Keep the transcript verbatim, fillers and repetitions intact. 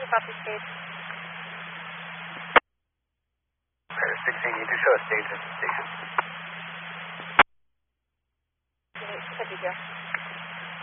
copy stage. Pair sixteen, you do show a stage at the station. Copy, Joe.